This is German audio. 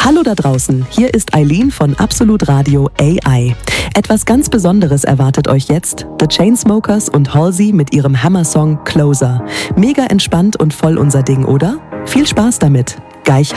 Hallo da draußen, hier ist Eileen von Absolut Radio AI. Etwas ganz Besonderes erwartet euch jetzt. The Chainsmokers und Halsey mit ihrem Hammer-Song Closer. Mega entspannt und voll unser Ding, oder? Viel Spaß damit. Geich